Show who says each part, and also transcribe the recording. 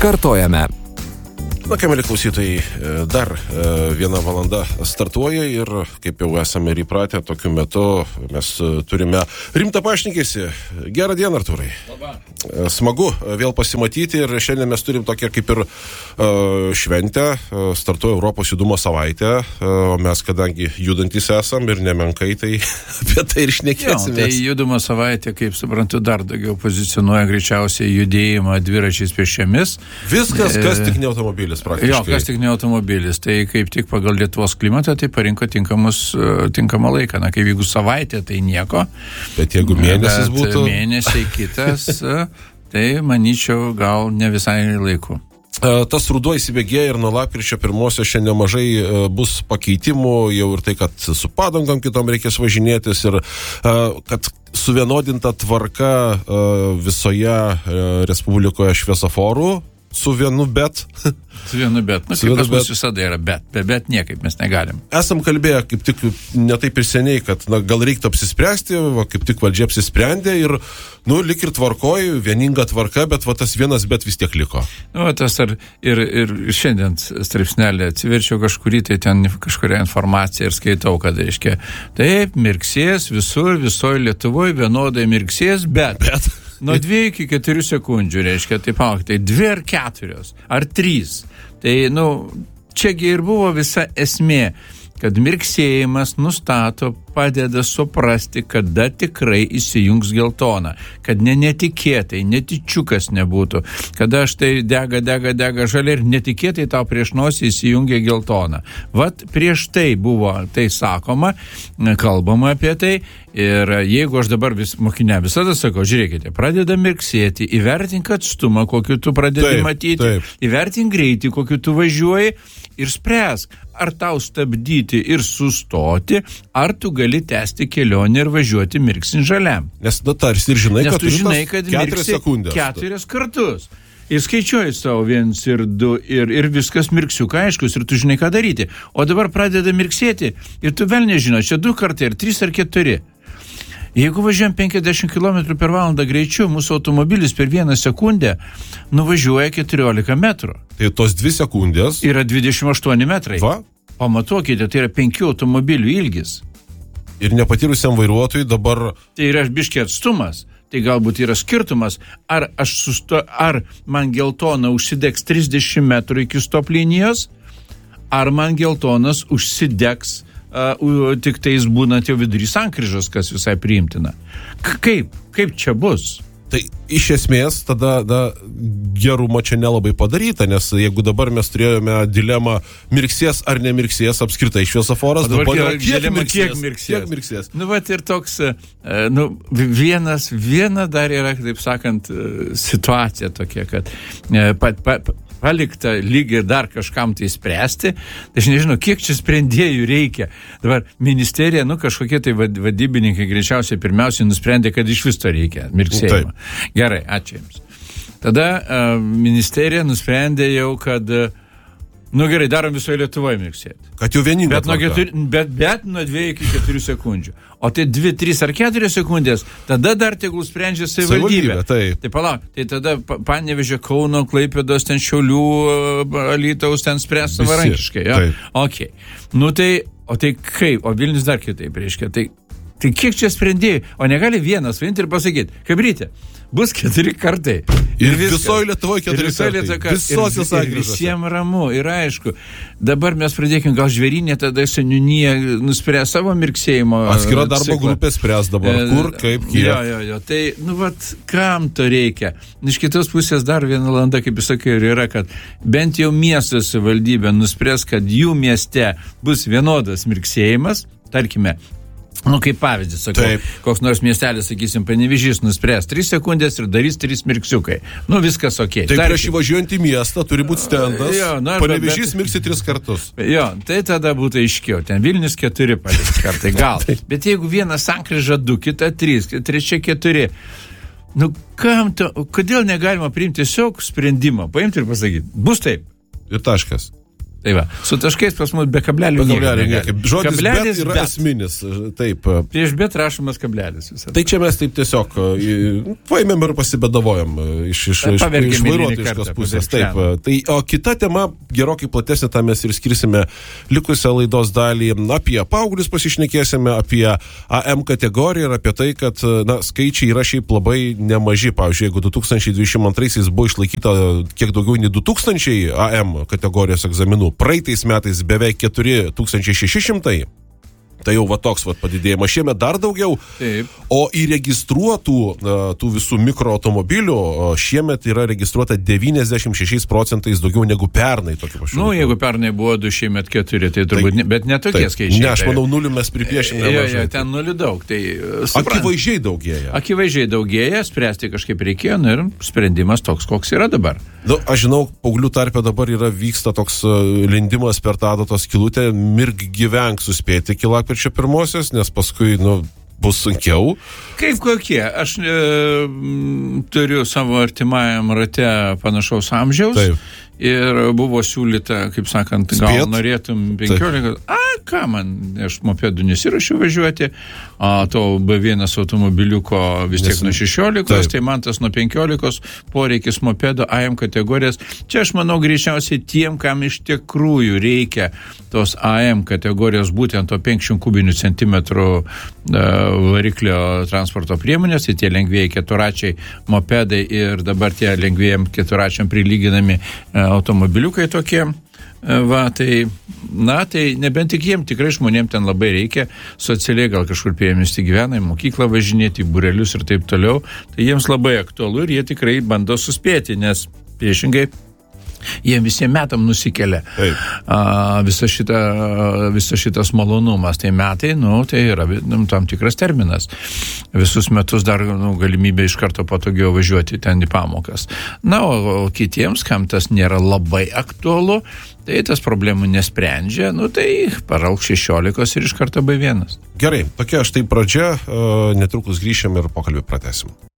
Speaker 1: Kartojame.
Speaker 2: Na, ką, mėly klausytojai, dar viena valanda startuoja ir, kaip jau esame ir įpratę, tokiu metu mes turime rimtą pašnekesį. Gerą dieną, Artūrai.
Speaker 3: Labą.
Speaker 2: Smagu vėl pasimatyti ir šiandien mes turim tokią kaip ir šventę, startuoja Europos judumo savaitė, o mes, kadangi judantys esam ir nemenkai, tai apie tai ir šnekėsime.
Speaker 3: Tai judumo savaitė, kaip suprantu, dar daugiau pozicionuoja greičiausiai judėjimą dviračiais pėsčiomis.
Speaker 2: Viskas, kas tik ne automobilis praktiškai.
Speaker 3: Jo, kas tik ne automobilis. Tai kaip tik pagal Lietuvos klimatą, tai parinko tinkamą laiką. Na, kaip jeigu savaitė, tai nieko.
Speaker 2: Bet jeigu mėnesis būtų...
Speaker 3: Mėnesiai kitas, tai manyčiau gal ne visai laiku.
Speaker 2: Tas ruduo įsibėgėja ir nuo lapkričio 1 šiandien mažai bus pakeitimų, jau ir tai, kad su padangom kitom reikės važinėtis ir kad suvienodinta tvarka visoje Respublikoje šviesoforų su vienu bet.
Speaker 3: Su vienu bet. Nu, kaip pas mus visada yra bet. Be bet niekaip mes negalim.
Speaker 2: Esam kalbėję kaip tik ne taip ir seniai, kad gal reiktų apsispręsti, kaip tik valdžia apsisprendė ir, lik ir tvarkoj, vieninga tvarka, bet tas vienas bet vis tiek liko.
Speaker 3: Tas ir šiandien straipsnelį atsiverčiau kažkurį, tai ten kažkuria informacija ir skaitau, kad reiškia, taip, mirksės visur, visoje Lietuvoje vienodai mirksės, bet. Nuo 2 iki 4 sekundžių, reiškia, tai 2 ar 4, ar 3. Tai, čiagi ir buvo visa esmė, kad mirksėjimas nustato, padeda suprasti, kada tikrai įsijungs geltona, kad netikėtai, netyčiukas nebūtų, kada štai dega žalia ir netikėtai tau prieš nosį įsijungia geltona. Vat prieš tai buvo tai sakoma, kalbama apie tai ir jeigu aš dabar mokiniam visada sakau, žiūrėkite, pradeda mirksėti, įvertink atstumą, kokiu tu pradedi matyti, įvertink greitį, kokiu tu važiuoji ir spręsk, ar tau stabdyti ir sustoti, ar tu gali tęsti kelionę ir važiuoti mirksint žaliam.
Speaker 2: Nes tarsi ir žinai,
Speaker 3: kad tu žinai, kad
Speaker 2: 4 sekundės.
Speaker 3: 4 kartus. Ir skaičiuoji savo 1 ir 2 ir viskas mirksiukai aiškus ir tu žinai, ką daryti. O dabar pradeda mirksėti ir tu vėl nežino, čia 2 kartai, ar 3 ar 4. Jeigu važiuojam 50 km per valandą greičiu, mūsų automobilis per 1 sekundę nuvažiuoja 14 metrų.
Speaker 2: Tai tos 2 sekundės
Speaker 3: yra 28 metrai.
Speaker 2: Va.
Speaker 3: Pamatuokite, tai yra 5 automobilių ilgis.
Speaker 2: Ir nepatyrusiam vairuotojui dabar...
Speaker 3: Tai yra biškį atstumas. Tai galbūt yra skirtumas, ar man geltona užsidegs 30 metrų iki stop linijos, ar man geltonas užsidegs tik tais būnant jau vidury sankryžos, kas visai priimtina. Kaip čia bus?
Speaker 2: Tai iš esmės tada gerumo čia nelabai padaryta, nes jeigu dabar mes turėjome dilemą mirksės ar nemirksės apskritai šviesoforas, dabar yra kiek mirksės.
Speaker 3: Vat ir toks, viena dar yra, taip sakant, situacija tokia, kad palikta lygiai dar kažkam tai spręsti. Tai aš nežinau, kiek čia sprendėjų reikia. Dabar ministerija, kažkokie tai vadybininkai greičiausiai pirmiausiai nusprendė, kad iš vis to reikia mirksėjimą. Gerai, ačiū Jums. Tada ministerija nusprendė jau, kad gerai, darom visoje Lietuvoje mirksėti.
Speaker 2: Kad jau vieninga
Speaker 3: tvarka. Bet nuo 2 iki 4 sekundžių. O tai 2, 3 ar 4 sekundės, tada dar tegul sprendžia savivaldybė. Tai palauk, tai tada Panevėžio, Kauno, Klaipėdos, ten Šiaulių, Alytaus ten spręs savarankiškai. Ja? Okay. O tai kaip? O Vilnius dar kitaip reiškia. Tai kiek čia sprendėjai? O negali vienas vainti ir pasakyti, kabrytė, bus 4 kartai.
Speaker 2: Ir visoje Lietuvoje 4 kartai. Visose sankryžose.
Speaker 3: Visiems ramu ir aišku. Dabar mes pradėkime gal Žvėrynė, tada seniūnija nuspręs savo mirksėjimo.
Speaker 2: Atskira darbo grupė spręs dabar, kur, kaip, kiek.
Speaker 3: Jo. Tai, kam to reikia? Iš kitos pusės dar viena valanda, kaip jūs sakai, ir yra, kad bent jau miesto savivaldybė nuspręs, kad jų mieste bus vienodas mirksėjimas, tarkime, kaip pavyzdys, sakau, koks nors miestelis, sakysim, Panevėžys nuspręs 3 sekundės ir darys 3 mirksiukai. Viskas okei.
Speaker 2: Tai prieš įvažiuojant į miestą turi būti stendas, Panevėžys mirksi 3 kartus.
Speaker 3: Jo, tai tada būtų aiškiau. Ten Vilnius 4 paliks kartai, gal. Bet jeigu vieną sankryžą 2, kita 3, trečia 4, kodėl negalima priimti tiesiog sprendimą, paimti ir pasakyti, bus taip.
Speaker 2: Ir taškas.
Speaker 3: Tai va, su taškais pas mus be kablelių
Speaker 2: niekaip. Žodis bet yra esminis. Taip.
Speaker 3: Prieš bet rašomas kablelis.
Speaker 2: Tai čia mes taip tiesiog paėmėm ir pasibedavojom iš vairuotojiškos pusės. Taip. Tai, o kita tema, gerokai platesnė, tą mes ir skirsime likusią laidos dalį. Apie paauglius pasišnekėsime, apie AM kategoriją ir apie tai, kad skaičiai yra šiaip labai nemaži. Pavyzdžiui, jeigu 2022 buvo išlaikyta kiek daugiau nei 2000 AM kategorijos egzaminų, praeitais metais beveik 4600, tai jau va toks va padidėjimas. Šiemet dar daugiau.
Speaker 3: Taip.
Speaker 2: O įregistruotų tų visų mikroautomobilių šiemet yra registruota 96% daugiau negu pernai.
Speaker 3: Jeigu pernai buvo 2, šiemet 4, tai turbūt, bet ne tokie skaičiai.
Speaker 2: Ne, aš manau, 0 mes pripiešime.
Speaker 3: Ten 0 daug. Tai,
Speaker 2: akivaizdžiai daugėja.
Speaker 3: Akivaizdžiai daugėja, spręsti kažkaip reikėjo, ir sprendimas toks, koks yra dabar.
Speaker 2: Aš žinau, paauglių tarpe dabar vyksta toks lindimas per tą adatos skylutę, mirk gyvenk suspėti iki lapkričio 1, nes paskui, bus sunkiau.
Speaker 3: Kaip kokie? Aš turiu savo artimajam rate panašaus amžiaus.
Speaker 2: Taip.
Speaker 3: Ir buvo siūlyta, kaip sakant, gal norėtum 15. Ką man, aš mopedų nesirašiau važiuoti, to B1 automobiliuko vis tiek nuo 16, taip. Tai man tas nuo 15 poreikis mopedo AM kategorijas. Čia aš manau greičiausiai tiem, kam iš tikrųjų reikia tos AM kategorijos, būtent to 500 kubinių centimetrų variklio transporto priemonės, tai tie lengvieji keturačiai mopedai ir dabar tie lengvėjam keturačiam prilyginami automobiliukai tokie. Tai nebent tik jiem, tikrai žmonėm ten labai reikia, socialiai gal kažkur priemiesti gyvena, į mokyklą važinėti, į būrelius ir taip toliau, tai jiems labai aktualu ir jie tikrai bando suspėti, nes priešingai jiem visiems metam nusikelia visas šitas malonumas. Tai metai, tai yra tam tikras terminas. Visus metus dar galimybė iš karto patogiau važiuoti ten į pamokas. O kitiems, kam tas nėra labai aktualu, tai tas problemų nesprendžia, tai parauk 16 ir iš karto B1.
Speaker 2: Gerai, tokia štai pradžia, netrukus grįšim ir pokalbį pratęsim.